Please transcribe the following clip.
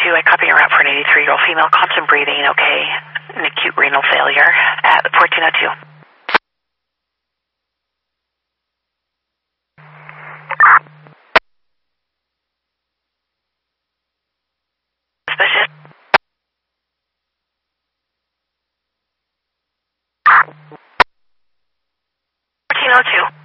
1402, I copy your route for an 83-year-old female, constant breathing, okay, and acute renal failure at 1402. Suspicious. 1402.